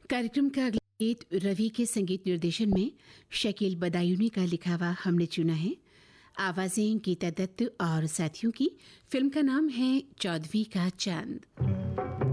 कार्यक्रम का अगला गीत रवि के संगीत निर्देशन में शकील बदायूनी का लिखा हुआ हमने चुना है। आवाजें गीता दत्त और साथियों की। फिल्म का नाम है चौदहवीं का चांद।